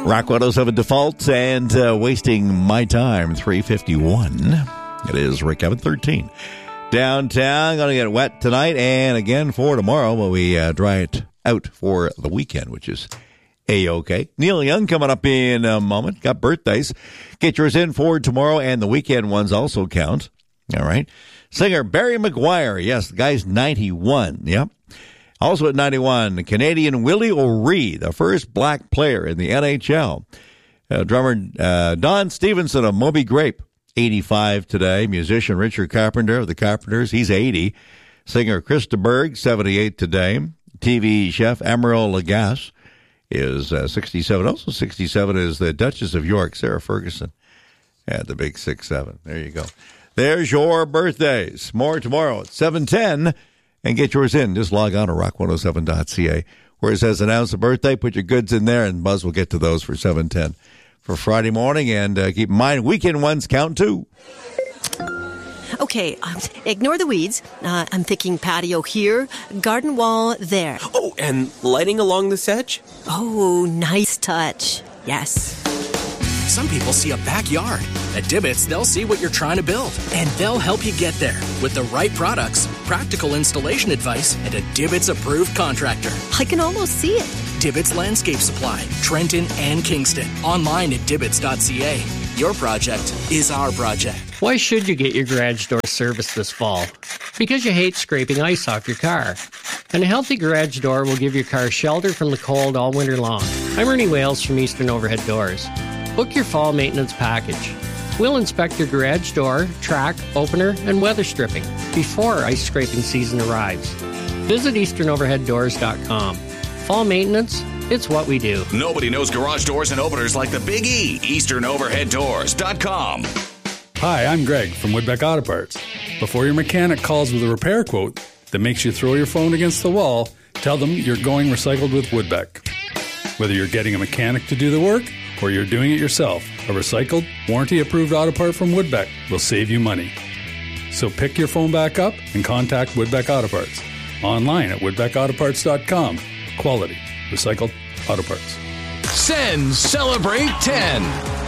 Rock 107 Default and Wasting My Time, 351. It is Rick Evan 13. Downtown, going to get wet tonight and again for tomorrow while we dry it out for the weekend, which is A-OK. Neil Young coming up in a moment. Got birthdays. Get yours in for tomorrow, and the weekend ones also count. All right. Singer Barry McGuire. Yes, the guy's 91. Yep. Also at 91, Canadian Willie O'Ree, the first black player in the NHL. Drummer Don Stevenson of Moby Grape, 85 today. Musician Richard Carpenter of the Carpenters, he's 80. Singer Chris de Burgh, 78 today. TV chef Emeril Lagasse is 67. Also 67 is the Duchess of York, Sarah Ferguson, at the big 6'7". There you go. There's your birthdays. More tomorrow at 7:10. And get yours in. Just log on to rock107.ca where it says announce a birthday. Put your goods in there, and Buzz will get to those for 7:10 for Friday morning. And keep in mind, weekend ones count too. Okay, ignore the weeds. I'm thinking patio here, garden wall there. Oh, and lighting along this edge? Oh, nice touch. Yes. Some people see a backyard. At Dibbets, they'll see what you're trying to build, and they'll help you get there with the right products, practical installation advice, and a Dibbets-approved contractor. I can almost see it. Dibbets Landscape Supply, Trenton and Kingston. Online at Dibbets.ca. Your project is our project. Why should you get your garage door serviced this fall? Because you hate scraping ice off your car. And a healthy garage door will give your car shelter from the cold all winter long. I'm Ernie Wales from Eastern Overhead Doors. Book your fall maintenance package. We'll inspect your garage door, track, opener, and weather stripping before ice scraping season arrives. Visit EasternOverheadDoors.com. Fall maintenance, it's what we do. Nobody knows garage doors and openers like the Big E. EasternOverheadDoors.com. Hi, I'm Greg from Woodbeck Auto Parts. Before your mechanic calls with a repair quote that makes you throw your phone against the wall, tell them you're going recycled with Woodbeck. Whether you're getting a mechanic to do the work or you're doing it yourself, a recycled, warranty-approved auto part from Woodbeck will save you money. So pick your phone back up and contact Woodbeck Auto Parts. Online at woodbeckautoparts.com. Quality. Recycled auto parts. Sens celebrate 10.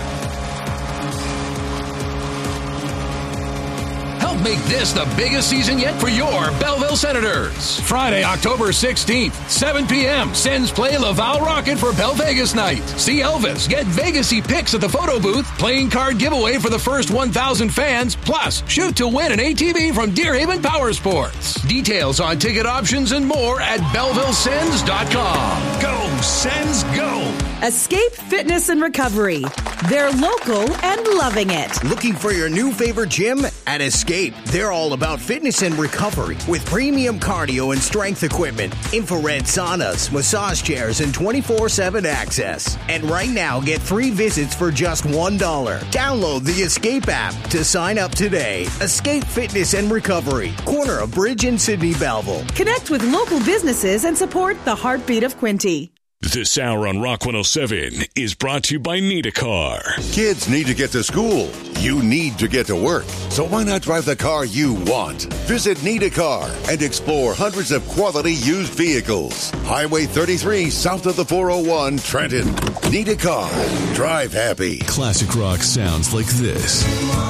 Help make this the biggest season yet for your Belleville Senators. Friday, October 16th, 7 p.m. Sens play Laval Rocket for Bell Vegas night. See Elvis, get Vegas-y pics at the photo booth, playing card giveaway for the first 1,000 fans, plus shoot to win an ATV from Deerhaven Power Sports. Details on ticket options and more at BellevilleSens.com. Go, Sens, go! Escape Fitness and Recovery. They're local and loving it. Looking for your new favorite gym? At Escape, they're all about fitness and recovery with premium cardio and strength equipment, infrared saunas, massage chairs, and 24/7 access. And right now, get 3 visits for just $1. Download the Escape app to sign up today. Escape Fitness and Recovery, corner of Bridge in Sydney, Belleville. Connect with local businesses and support the heartbeat of Quinty. This hour on Rock 107 is brought to you by Need-A-Car. Kids need to get to school. You need to get to work. So why not drive the car you want? Visit Need-A-Car and explore hundreds of quality used vehicles. Highway 33 south of the 401, Trenton. Need-A-Car. Drive happy. Classic rock sounds like this.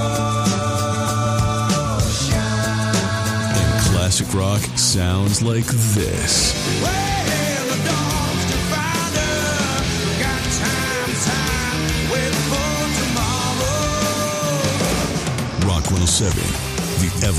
And classic rock sounds like this. Rock 107, the ever